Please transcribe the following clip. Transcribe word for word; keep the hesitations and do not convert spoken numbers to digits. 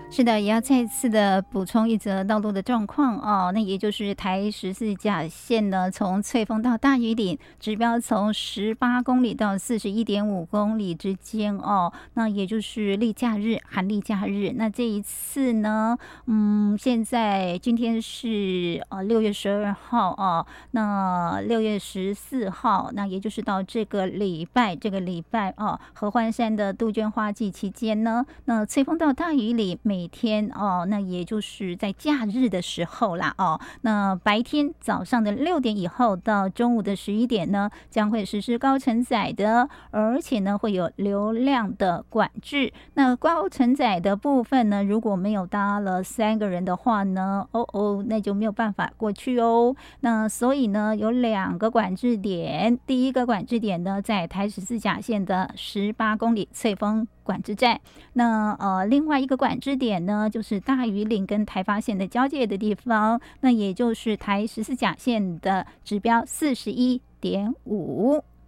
是的，也要再次的补充一则道路的状况哦，那也就是台十四甲线呢，从翠峰到大屿岭，指标从十八公里到四十一点五公里之间哦，那也就是例假日、寒例假日。那这一次呢，嗯，现在今天是呃六月十二号哦，那六月十四号，那也就是到这个礼拜，这个礼拜哦，合欢山的杜鹃花季期间呢，那翠峰到大屿岭每天哦，那也就是在假日的时候啦哦，那白天早上的六点以后到中午的十一点呢，将会实施高承载的，而且呢会有流量的管制。那高承载的部分呢，如果没有搭了三个人的话呢，哦哦，那就没有办法过去哦。那所以呢，有两个管制点，第一个管制点呢，在台十四甲线的十八公里翠峰管制站，那呃另外一个管制点呢，就是大屿岭跟台八线的交界的地方，那也就是台十四甲线的指标四十一点五。